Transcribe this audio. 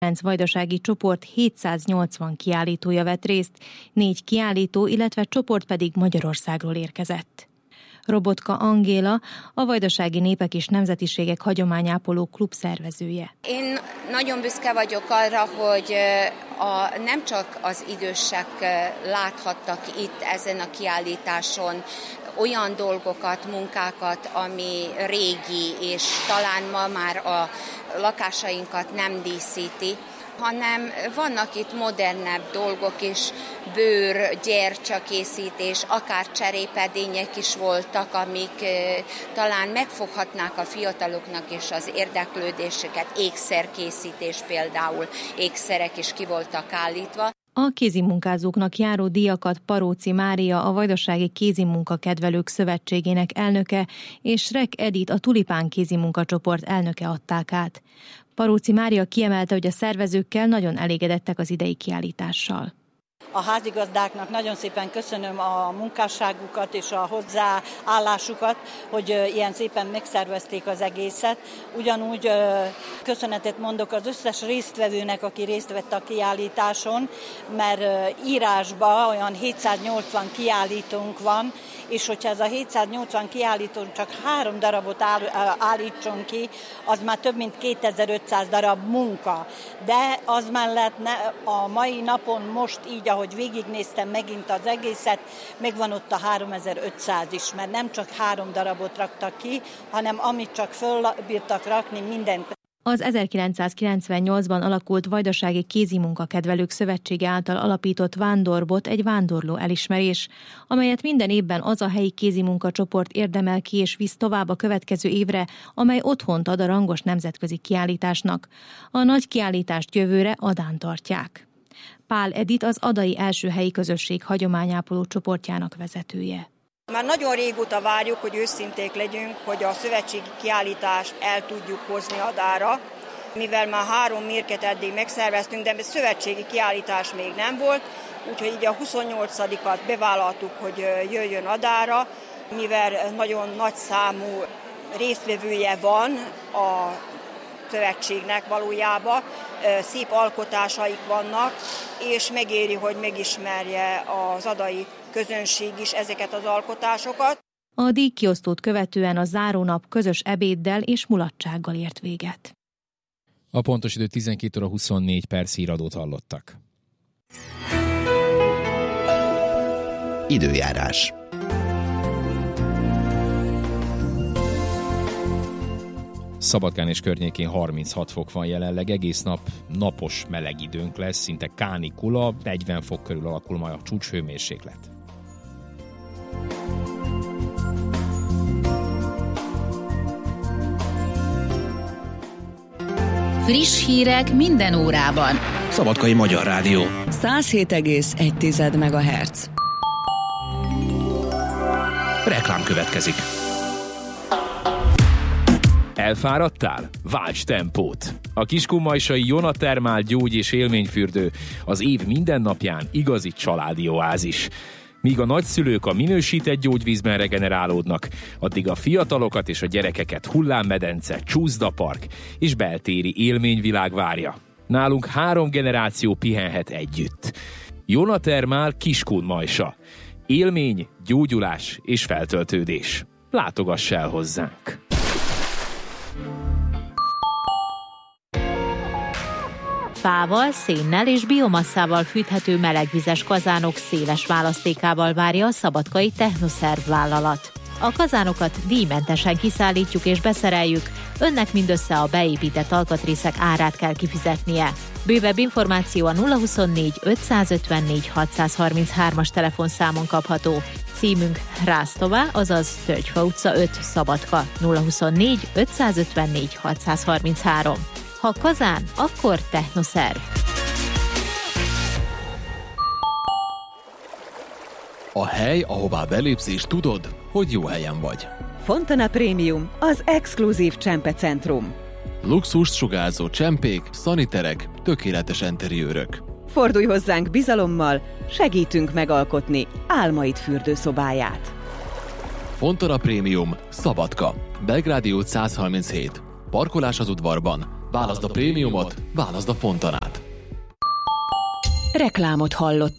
vajdasági csoport 780 kiállítója vett részt, 4 kiállító, illetve csoport pedig Magyarországról érkezett. Robotka Angéla, a Vajdasági Népek és Nemzetiségek Hagyományápoló klub szervezője. Én nagyon büszke vagyok arra, hogy nem csak az idősek láthattak itt ezen a kiállításon olyan dolgokat, munkákat, ami régi, és talán ma már a lakásainkat nem díszíti, hanem vannak itt modernebb dolgok is, bőr, gyertyakészítés, akár cserépedények is voltak, amik talán megfoghatnák a fiataloknak is az érdeklődéseket, ékszerkészítés például, ékszerek is ki voltak állítva. A kézimunkázóknak járó díjakat Paróci Mária, a Vajdasági Kézimunkakedvelők Szövetségének elnöke, és Rek Edith, a Tulipán kézimunkacsoport elnöke adták át. Paróci Mária kiemelte, hogy a szervezőkkel nagyon elégedettek az idei kiállítással. A házigazdáknak nagyon szépen köszönöm a munkásságukat és a hozzáállásukat, hogy ilyen szépen megszervezték az egészet. Ugyanúgy köszönetet mondok az összes résztvevőnek, aki részt vett a kiállításon, mert írásban olyan 780 kiállítónk van, és hogyha ez a 780 kiállítón csak 3 darabot állítson ki, az már több mint 2500 darab munka. De az mellett a mai napon most így, ahogy végignéztem megint az egészet, megvan ott a 3500 is, mert nem csak 3 darabot raktak ki, hanem amit csak fölbírtak rakni, mindent. Az 1998-ban alakult Vajdasági Kézimunkakedvelők Szövetsége által alapított Vándorbot egy vándorló elismerés, amelyet minden évben az a helyi kézimunkacsoport érdemel ki és visz tovább a következő évre, amely otthont ad a rangos nemzetközi kiállításnak. A nagy kiállítást jövőre Adán tartják. Pál Edith az adai első helyi közösség hagyományápoló csoportjának vezetője. Már nagyon régóta várjuk, hogy őszinték legyünk, hogy a szövetségi kiállítást el tudjuk hozni Adára, mivel már 3 mérket eddig megszerveztünk, de szövetségi kiállítás még nem volt, úgyhogy így a 28-at bevállaltuk, hogy jöjjön Adára, mivel nagyon nagy számú résztvevője van a szövetségnek valójában, szép alkotásaik vannak, és megéri, hogy megismerje az adai közönség is ezeket az alkotásokat. A díjkiosztót követően a zárónap közös ebéddel és mulatsággal ért véget. A pontos idő 12 óra 24 perc, híradót hallottak. Időjárás. Szabadkán és környékén 36 fok van jelenleg, egész nap napos meleg időnk lesz, szinte kánikula, 40 fok körül alakul majd a csúcshőmérséklet. Friss hírek minden órában. Szabadkai Magyar Rádió. 107,1 MHz. Reklám következik. Elfáradtál? Válts tempót! A kiskunmajsai Jona Termál gyógy- és élményfürdő az év minden napján igazi családi oázis. Míg a nagyszülők a minősített gyógyvízben regenerálódnak, addig a fiatalokat és a gyerekeket hullámmedence, csúszdapark és beltéri élményvilág várja. Nálunk 3 generáció pihenhet együtt. Jona Termál Kiskunmajsa. Élmény, gyógyulás és feltöltődés. Látogass el hozzánk! Fával, szénnel és biomasszával fűthető melegvizes kazánok széles választékával várja a szabadkai Technoszerv vállalat. A kazánokat díjmentesen kiszállítjuk és beszereljük, önnek mindössze a beépített alkatrészek árát kell kifizetnie. Bővebb információ a 024 554 633-as telefonszámon kapható. Címünk Rásztová, azaz Tölgyfa utca 5, Szabadka, 024 554 633. Ha kazán, akkor Technoszerv. A hely, ahová belépsz és tudod, hogy jó helyen vagy. Fontana Premium, az exkluzív csempecentrum. Luxust sugárzó csempék, szaniterek, tökéletes interiőrök. Fordulj hozzánk bizalommal, segítünk megalkotni álmaid fürdőszobáját. Fontana Premium, Szabadka, Belgrádi út 137. Parkolás az udvarban, Válaszd a prémiumot, válaszd a Fontanát. Reklámot hallott.